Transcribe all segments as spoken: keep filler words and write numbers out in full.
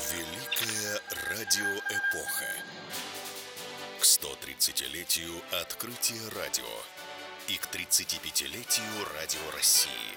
Великая радиоэпоха. К сто тридцатилетию открытия радио и к тридцатипятилетию Радио России.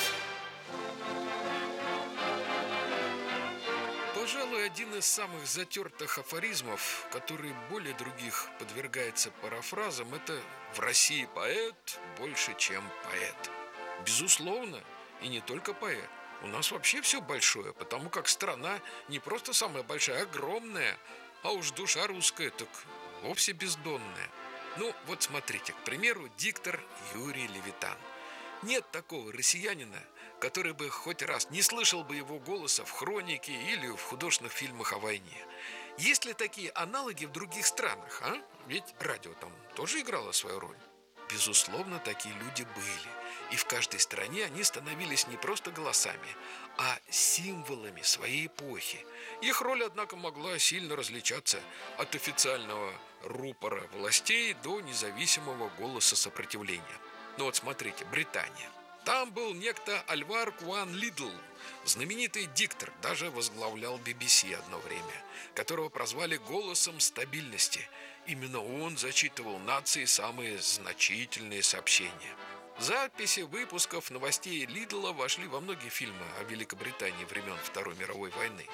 Пожалуй, один из самых затертых афоризмов, который более других подвергается парафразам, это «в России поэт больше, чем поэт». Безусловно, и не только поэт. У нас вообще все большое, потому как страна не просто самая большая, а огромная, а уж душа русская так вовсе бездонная. Ну, вот смотрите, к примеру, диктор Юрий Левитан. Нет такого россиянина, который бы хоть раз не слышал бы его голоса в хронике или в художественных фильмах о войне. Есть ли такие аналоги в других странах, а? Ведь радио там тоже играло свою роль. Безусловно, такие люди были. И в каждой стране они становились не просто голосами, а символами своей эпохи. Их роль, однако, могла сильно различаться от официального рупора властей до независимого голоса сопротивления. Ну вот смотрите, Британия. Там был некто Альвар Куан Лидл, знаменитый диктор, даже возглавлял би би си одно время, которого прозвали голосом стабильности. Именно он зачитывал нации самые значительные сообщения. Записи выпусков новостей Лидла вошли во многие фильмы о Великобритании времен Второй мировой войны.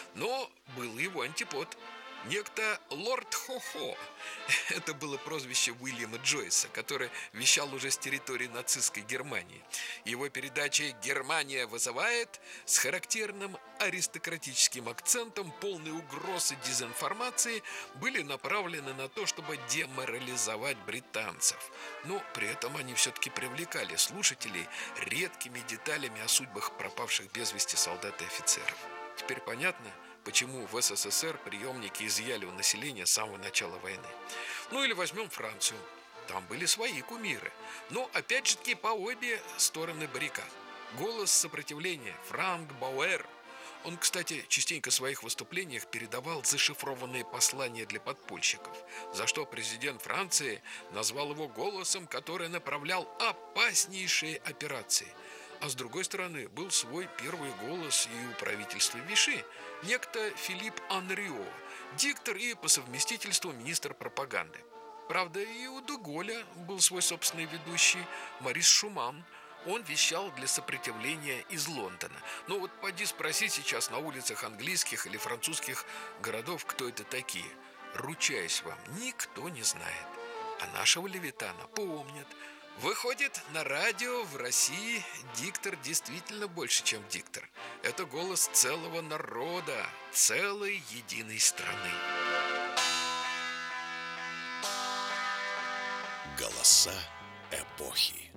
Но был его антипод. Некто Лорд Хо-Хо. Это было прозвище Уильяма Джойса, который вещал уже с территории нацистской Германии. Его передачи «Германия вызывает» с характерным аристократическим акцентом, полные угроз и дезинформации, были направлены на то, чтобы деморализовать британцев. Но при этом они все-таки привлекали слушателей редкими деталями о судьбах пропавших без вести солдат и офицеров. Теперь понятно, почему в эс эс эс эр приемники изъяли у населения с самого начала войны. Ну или возьмем Францию. Там были свои кумиры. Но опять же таки по обе стороны баррикад. Голос сопротивления Франк Бауэр. Он, кстати, частенько в своих выступлениях передавал зашифрованные послания для подпольщиков, за что президент Франции назвал его голосом, который направлял опаснейшие операции. А с другой стороны, был свой первый голос и у правительства Виши, некто Филипп Анрио, диктор и по совместительству министр пропаганды. Правда, и у де Голля был свой собственный ведущий, Морис Шуман. Он вещал для сопротивления из Лондона. Но вот поди спроси сейчас на улицах английских или французских городов, кто это такие. Ручаюсь вам, никто не знает. А нашего Левитана помнят. Выходит, на радио в России диктор действительно больше, чем диктор. Это голос целого народа, целой единой страны. Голоса эпохи.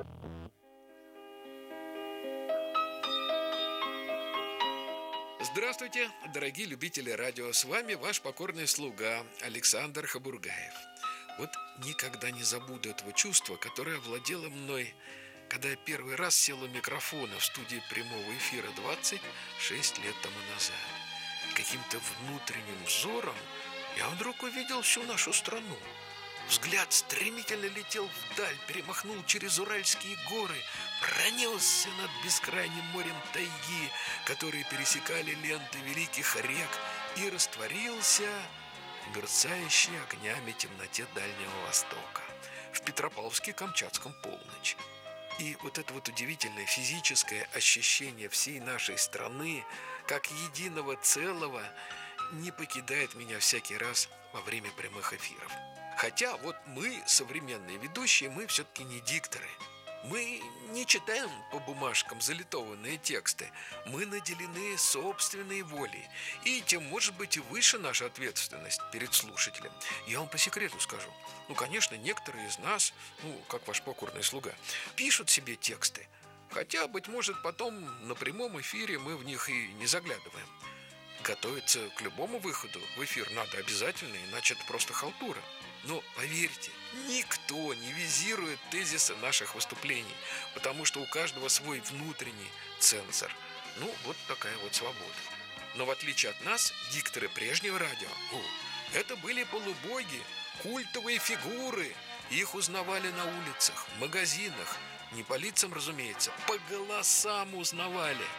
Здравствуйте, дорогие любители радио. С вами ваш покорный слуга Александр Хабургаев. Вот никогда не забуду этого чувства, которое овладело мной, когда я первый раз сел у микрофона в студии прямого эфира двадцать шесть лет тому назад. Каким-то внутренним взором я вдруг увидел всю нашу страну. Взгляд стремительно летел вдаль, перемахнул через Уральские горы, пронесся над бескрайним морем тайги, которые пересекали ленты великих рек, и растворился в мерцающей огнями темноте Дальнего Востока, в Петропавловске-Камчатском полночь. И вот это вот удивительное физическое ощущение всей нашей страны, как единого целого, не покидает меня всякий раз во время прямых эфиров. Хотя вот мы, современные ведущие, мы все-таки не дикторы. Мы не читаем по бумажкам залитованные тексты. Мы наделены собственной волей. И тем, может быть, и выше наша ответственность перед слушателем. Я вам по секрету скажу. Ну, конечно, некоторые из нас, ну, как ваш покорный слуга, пишут себе тексты. Хотя, быть может, потом на прямом эфире мы в них и не заглядываем. Готовиться к любому выходу в эфир надо обязательно, иначе это просто халтура. Но поверьте, никто не визирует тезисы наших выступлений, потому что у каждого свой внутренний цензор. Ну, вот такая вот свобода. Но в отличие от нас, дикторы прежнего радио, о, это были полубоги, культовые фигуры. Их узнавали на улицах, в магазинах. Не по лицам, разумеется, по голосам узнавали.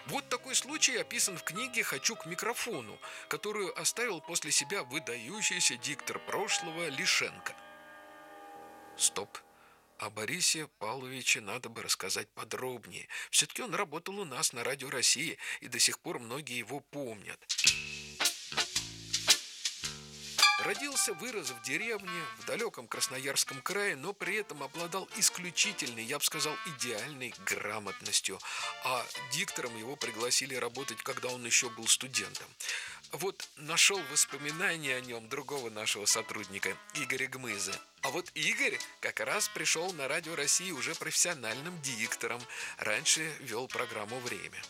Вот такой случай описан в книге «Хочу к микрофону», которую оставил после себя выдающийся диктор прошлого Лишенко. Стоп. О Борисе Павловиче надо бы рассказать подробнее. Все-таки он работал у нас на Радио России, и до сих пор многие его помнят. Родился, вырос в деревне, в далеком Красноярском крае, но при этом обладал исключительной, я бы сказал, идеальной грамотностью. А диктором его пригласили работать, когда он еще был студентом. Вот нашел воспоминания о нем другого нашего сотрудника, Игоря Гмыза. А вот Игорь как раз пришел на Радио России уже профессиональным диктором. Раньше вел программу «Время».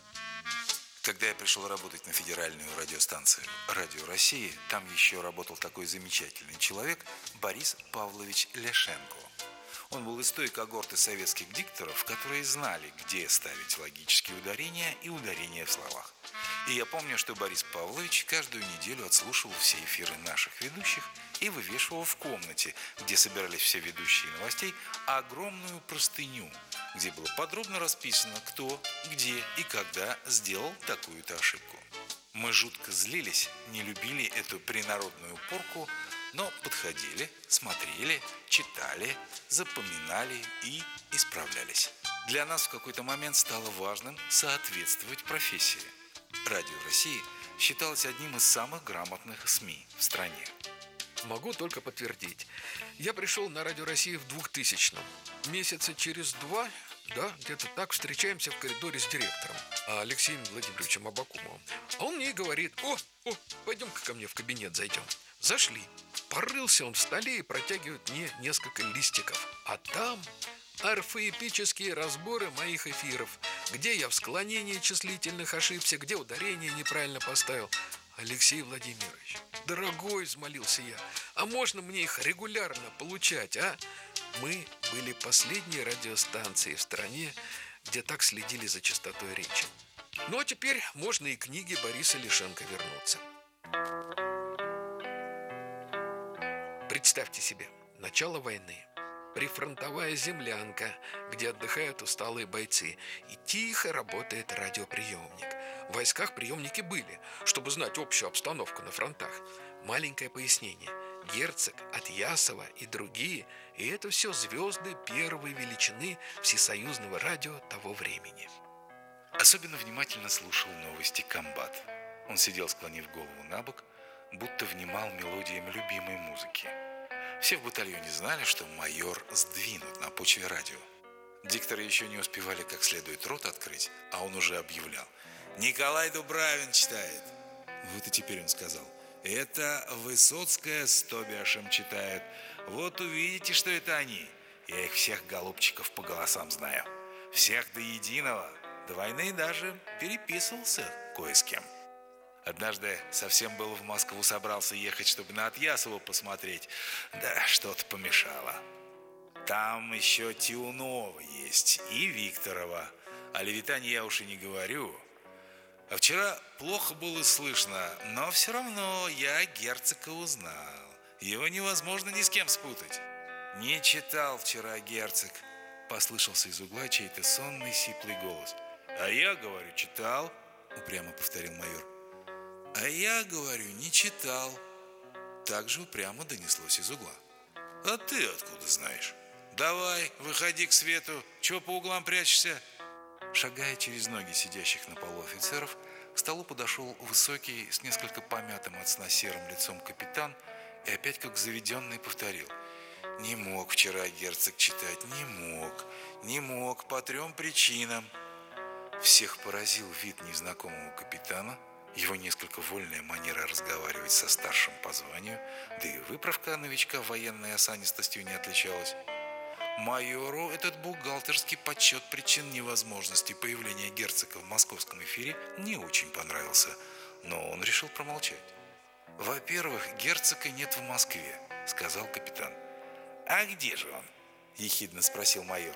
Когда я пришел работать на федеральную радиостанцию «Радио России», там еще работал такой замечательный человек Борис Павлович Лешенко. Он был из той когорты советских дикторов, которые знали, где ставить логические ударения и ударения в словах. И я помню, что Борис Павлович каждую неделю отслушивал все эфиры наших ведущих и вывешивал в комнате, где собирались все ведущие новостей, огромную простыню, где было подробно расписано, кто, где и когда сделал такую-то ошибку. Мы жутко злились, не любили эту принародную порку, но подходили, смотрели, читали, запоминали и исправлялись. Для нас в какой-то момент стало важным соответствовать профессии. Радио России считалось одним из самых грамотных СМИ в стране. Могу только подтвердить. Я пришел на Радио России в двухтысячном. Месяца через два, да, где-то так, встречаемся в коридоре с директором Алексеем Владимировичем Абакумовым. А он мне и говорит: о, о, пойдем-ка ко мне в кабинет зайдем. Зашли. Порылся он в столе и протягивает мне несколько листиков. А там орфоэпические разборы моих эфиров, где я в склонении числительных ошибся, где ударение неправильно поставил. Алексей Владимирович, дорогой, взмолился я, а можно мне их регулярно получать, а? Мы были последней радиостанцией в стране, где так следили за частотой речи. Ну а теперь можно и к книге Бориса Лишенко вернуться. Представьте себе, начало войны. Прифронтовая землянка, где отдыхают усталые бойцы, и тихо работает радиоприемник. В войсках приемники были, чтобы знать общую обстановку на фронтах. Маленькое пояснение. Герцог, Отъясова и другие, и это все звезды первой величины всесоюзного радио того времени. Особенно внимательно слушал новости комбат. Он сидел, склонив голову на бок, будто внимал мелодиям любимой музыки. Все в батальоне знали, что майор сдвинут на почве радио. Дикторы еще не успевали как следует рот открыть, а он уже объявлял: «Николай Дубравин читает». Вот и теперь он сказал: «Это Высоцкая с Тобиашем читает. Вот увидите, что это они. Я их всех, голубчиков, по голосам знаю. Всех до единого. До войны даже переписывался кое с кем». Однажды совсем был в Москву собрался ехать, чтобы на Отъясову посмотреть. Да что-то помешало. Там еще Тиунова есть и Викторова. О Левитане я уж и не говорю. А вчера плохо было слышно, но все равно я Герцога узнал. Его невозможно ни с кем спутать. «Не читал вчера Герцог», — послышался из угла чей-то сонный сиплый голос. «А я говорю, читал», — упрямо повторил майор. «А я говорю, не читал», — также упрямо донеслось из угла. «А ты откуда знаешь? Давай, выходи к свету, чего по углам прячешься?» Шагая через ноги сидящих на полу офицеров, к столу подошел высокий, с несколько помятым от сна серым лицом капитан и опять как заведенный повторил: «Не мог вчера Герцог читать, не мог, не мог по трем причинам». Всех поразил вид незнакомого капитана, его несколько вольная манера разговаривать со старшим по званию, да и выправка новичка военной осанистостью не отличалась. Майору этот бухгалтерский подсчет причин невозможности появления Герцога в московском эфире не очень понравился, но он решил промолчать. «Во-первых, Герцога нет в Москве», — сказал капитан. «А где же он?» — ехидно спросил майор.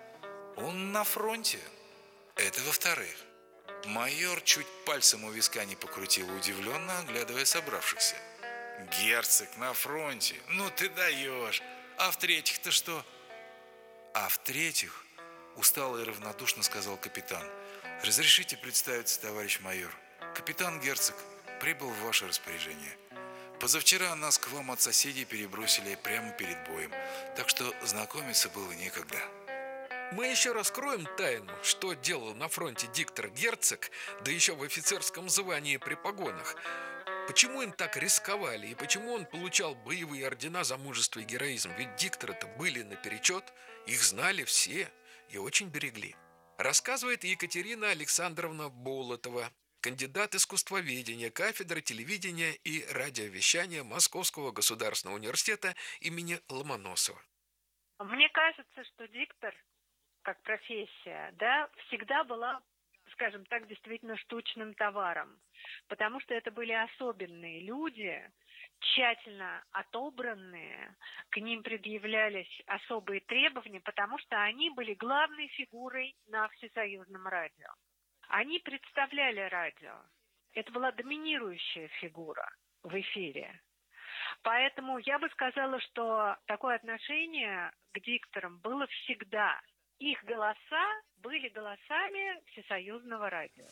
«Он на фронте». «Это во-вторых». Майор чуть пальцем у виска не покрутил, удивленно оглядывая собравшихся. «Герцог на фронте? Ну ты даешь! А в-третьих-то что?» «А в-третьих, — устало и равнодушно сказал капитан, — Разрешите представиться, товарищ майор. Капитан Герцог прибыл в ваше распоряжение. Позавчера нас к вам от соседей перебросили прямо перед боем, так что знакомиться было некогда. Мы еще раскроем тайну, что делал на фронте диктор Герцог, да еще в офицерском звании при погонах. Почему им так рисковали и почему он получал боевые ордена за мужество и героизм? Ведь дикторы-то были наперечет, их знали все и очень берегли. Рассказывает Екатерина Александровна Болотова, кандидат искусствоведения, кафедры телевидения и радиовещания Московского государственного университета имени Ломоносова. Мне кажется, что диктор, как профессия, да, всегда была, скажем так, действительно штучным товаром, потому что это были особенные люди, тщательно отобранные, к ним предъявлялись особые требования, потому что они были главной фигурой на всесоюзном радио. Они представляли радио. Это была доминирующая фигура в эфире. Поэтому я бы сказала, что такое отношение к дикторам было всегда. Их голоса были голосами всесоюзного радио.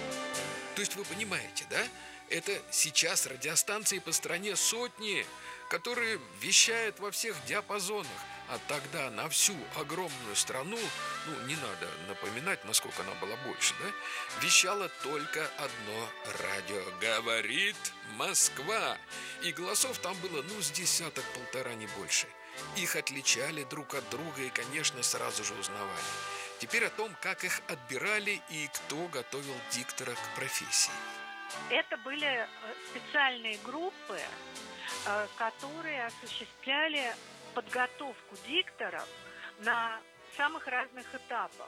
То есть вы понимаете, да? Это сейчас радиостанции по стране сотни, которые вещают во всех диапазонах. А тогда на всю огромную страну, ну, не надо напоминать, насколько она была больше, да? Вещало только одно радио. Говорит Москва. И голосов там было, ну, с десяток-полтора, не больше. Их отличали друг от друга и, конечно, сразу же узнавали. Теперь о том, как их отбирали и кто готовил диктора к профессии. Это были специальные группы, которые осуществляли подготовку дикторов на самых разных этапах.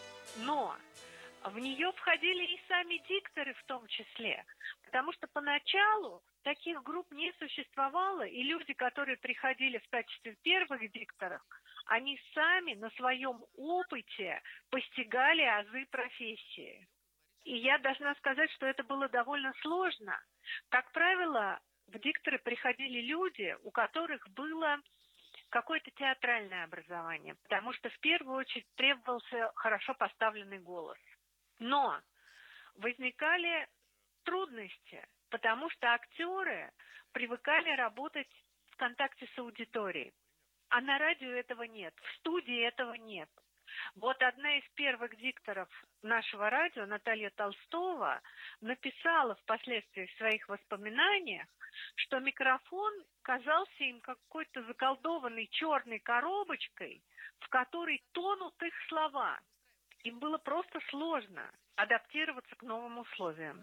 Но в нее входили и сами дикторы в том числе, потому что поначалу таких групп не существовало, и люди, которые приходили в качестве первых дикторов, они сами на своем опыте постигали азы профессии. И я должна сказать, что это было довольно сложно. Как правило, в дикторы приходили люди, у которых было какое-то театральное образование, потому что в первую очередь требовался хорошо поставленный голос. Но возникали трудности, потому что актеры привыкали работать в контакте с аудиторией. А на радио этого нет, в студии этого нет. Вот одна из первых дикторов нашего радио, Наталья Толстова, написала впоследствии в своих воспоминаниях, что микрофон казался им какой-то заколдованной черной коробочкой, в которой тонут их слова. Им было просто сложно адаптироваться к новым условиям.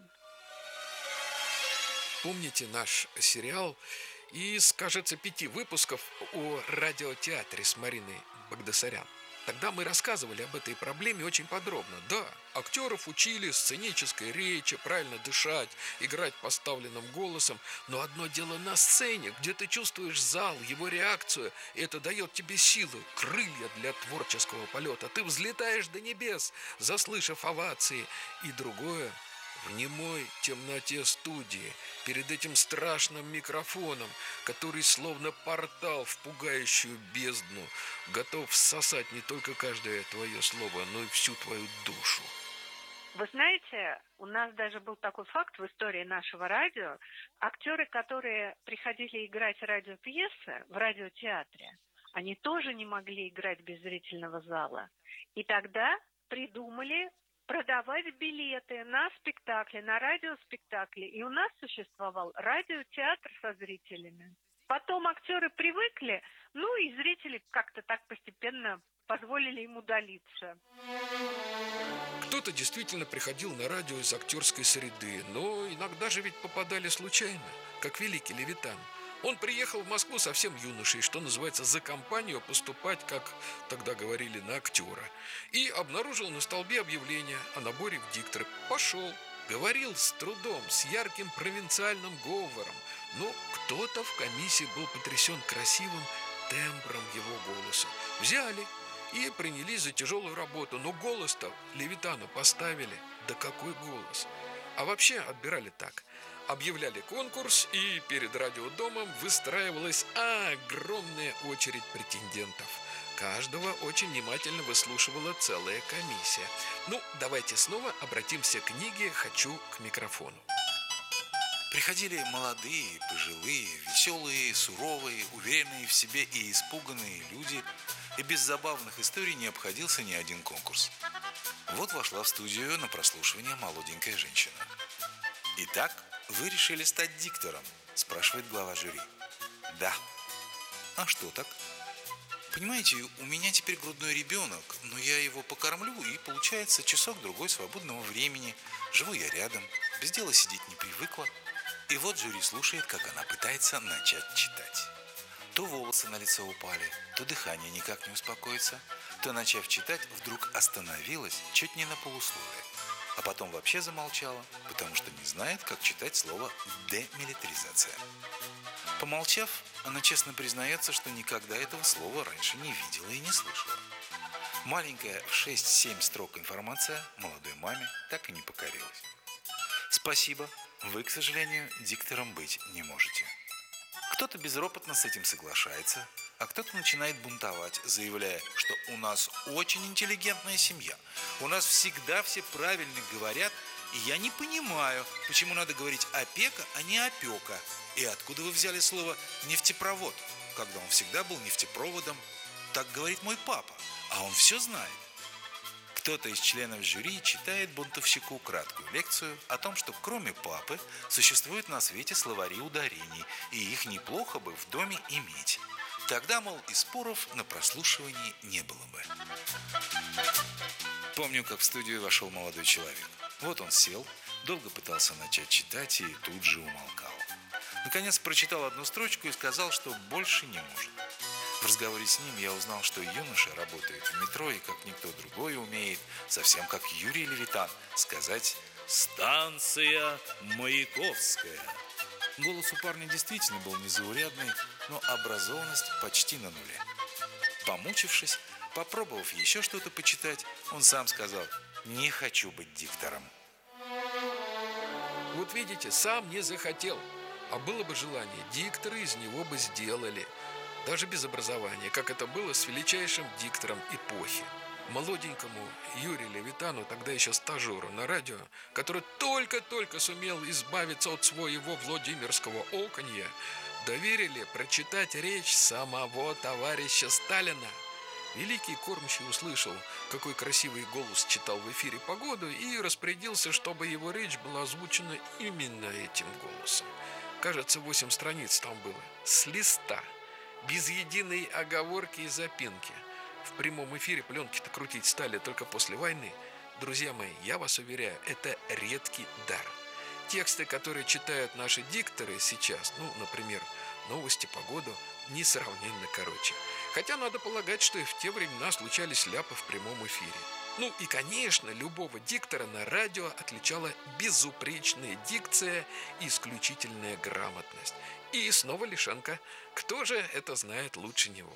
Помните наш сериал из, кажется, пяти выпусков о радиотеатре с Мариной Багдасарян? Тогда мы рассказывали об этой проблеме очень подробно. Да, актеров учили сценической речи, правильно дышать, играть поставленным голосом. Но одно дело на сцене, где ты чувствуешь зал, его реакцию. И это дает тебе силы, крылья для творческого полета. Ты взлетаешь до небес, заслышав овации. И другое – в немой темноте студии, перед этим страшным микрофоном, который словно портал в пугающую бездну, готов всосать не только каждое твое слово, но и всю твою душу. Вы знаете, у нас даже был такой факт в истории нашего радио. Актеры, которые приходили играть радиопьесы в радиотеатре, они тоже не могли играть без зрительного зала. И тогда придумали продавать билеты на спектакли, на радиоспектакли. И у нас существовал радиотеатр со зрителями. Потом актеры привыкли, ну и зрители как-то так постепенно позволили им удалиться. Кто-то действительно приходил на радио из актерской среды, но иногда же ведь попадали случайно, как великий Левитан. Он приехал в Москву совсем юношей, что называется, за компанию поступать, как тогда говорили, на актера. И обнаружил на столбе объявление о наборе в дикторы. Пошел, говорил с трудом, с ярким провинциальным говором. Но кто-то в комиссии был потрясен красивым тембром его голоса. Взяли и принялись за тяжелую работу. Но голос-то Левитану поставили. Да какой голос! А вообще отбирали так. Объявляли конкурс, и перед радиодомом выстраивалась огромная очередь претендентов. Каждого очень внимательно выслушивала целая комиссия. Ну, давайте снова обратимся к книге «Хочу к микрофону». Приходили молодые, пожилые, веселые, суровые, уверенные в себе и испуганные люди, и без забавных историй не обходился ни один конкурс. Вот вошла в студию на прослушивание молоденькая женщина. «Итак, вы решили стать диктором?» – спрашивает глава жюри. «Да». «А что так?» «Понимаете, у меня теперь грудной ребенок, но я его покормлю, и получается часок-другой свободного времени. Живу я рядом, без дела сидеть не привыкла». И вот жюри слушает, как она пытается начать читать. То волосы на лицо упали, то дыхание никак не успокоится, то, начав читать, вдруг остановилась чуть не на полусловие. А потом вообще замолчала, потому что не знает, как читать слово «демилитаризация». Помолчав, она честно признается, что никогда этого слова раньше не видела и не слышала. Маленькая в шесть-семь строк информация молодой маме так и не покорилась. «Спасибо, вы, к сожалению, диктором быть не можете». Кто-то безропотно с этим соглашается, а кто-то начинает бунтовать, заявляя, что у нас очень интеллигентная семья, у нас всегда все правильно говорят, и я не понимаю, почему надо говорить опека, а не опека. И откуда вы взяли слово «нефтепровод», когда он всегда был нефтепроводом? Так говорит мой папа, а он все знает. Кто-то из членов жюри читает бунтовщику краткую лекцию о том, что кроме папы существуют на свете словари ударений, и их неплохо бы в доме иметь. Тогда, мол, и споров на прослушивании не было бы. Помню, как в студию вошел молодой человек. Вот он сел, долго пытался начать читать и тут же умолкал. Наконец прочитал одну строчку и сказал, что больше не может. В разговоре с ним я узнал, что юноша работает в метро и, как никто другой, умеет, совсем как Юрий Левитан, сказать «Станция Маяковская». Голос у парня действительно был незаурядный, но образованность почти на нуле. Помучившись, попробовав еще что-то почитать, он сам сказал «Не хочу быть диктором». Вот видите, сам не захотел. А было бы желание, дикторы из него бы сделали. Даже без образования, как это было с величайшим диктором эпохи. Молоденькому Юрию Левитану, тогда еще стажеру на радио, который только-только сумел избавиться от своего Владимирского оконья, доверили прочитать речь самого товарища Сталина. Великий кормчий услышал, какой красивый голос читал в эфире погоду, и распорядился, чтобы его речь была озвучена именно этим голосом. Кажется, восемь страниц там было, с листа. Без единой оговорки и запинки. В прямом эфире пленки-то крутить стали только после войны. Друзья мои, я вас уверяю, это редкий дар. Тексты, которые читают наши дикторы сейчас, ну, например, новости, погоду, несравненно короче. Хотя надо полагать, что и в те времена случались ляпы в прямом эфире. Ну и, конечно, любого диктора на радио отличала безупречная дикция и исключительная грамотность. И снова Лишенко. Кто же это знает лучше него?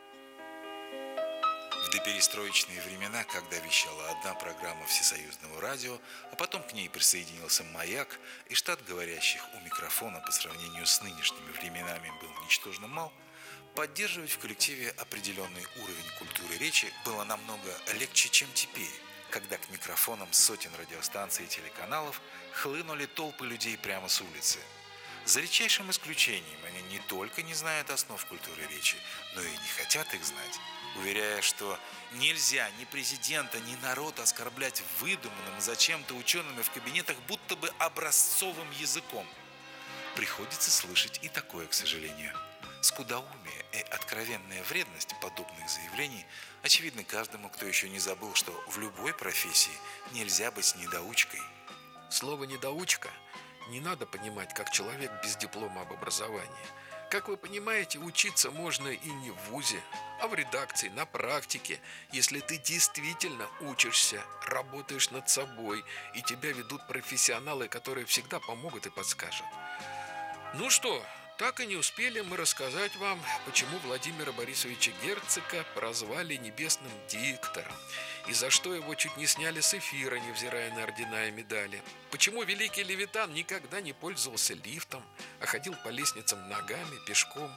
В доперестроечные времена, когда вещала одна программа Всесоюзного радио, а потом к ней присоединился «Маяк», и штат говорящих у микрофона по сравнению с нынешними временами был ничтожно мал, поддерживать в коллективе определенный уровень культуры речи было намного легче, чем теперь, когда к микрофонам сотен радиостанций и телеканалов хлынули толпы людей прямо с улицы. За редчайшим исключением они не только не знают основ культуры речи, но и не хотят их знать, уверяя, что нельзя ни президента, ни народ оскорблять выдуманным зачем-то учеными в кабинетах будто бы образцовым языком. Приходится слышать и такое, к сожалению. Скудоумие и откровенная вредность подобных заявлений очевидны каждому, кто еще не забыл, что в любой профессии нельзя быть недоучкой. Слово «недоучка» не надо понимать как человек без диплома об образовании. Как вы понимаете, учиться можно и не в вузе, а в редакции, на практике, если ты действительно учишься, работаешь над собой, и тебя ведут профессионалы, которые всегда помогут и подскажут. Ну что, так и не успели мы рассказать вам, почему Владимира Борисовича Герцога прозвали небесным диктором, и за что его чуть не сняли с эфира, невзирая на ордена и медали. Почему великий Левитан никогда не пользовался лифтом, а ходил по лестницам ногами, пешком.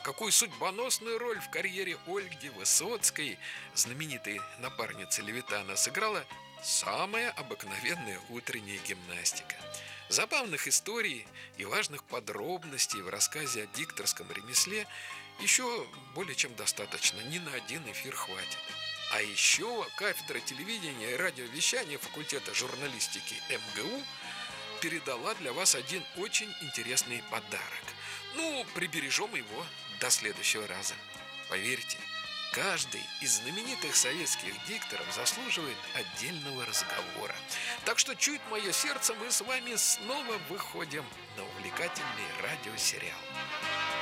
какую судьбоносную роль в карьере Ольги Высоцкой, знаменитой напарницы Левитана, сыграла самая обыкновенная утренняя гимнастика. Забавных историй и важных подробностей в рассказе о дикторском ремесле еще более чем достаточно, ни на один эфир хватит. А еще кафедра телевидения и радиовещания факультета журналистики эм гэ у передала для вас один очень интересный подарок. Ну, прибережем его до следующего раза. Поверьте, каждый из знаменитых советских дикторов заслуживает отдельного разговора. Так что, чует мое сердце, мы с вами снова выходим на увлекательный радиосериал.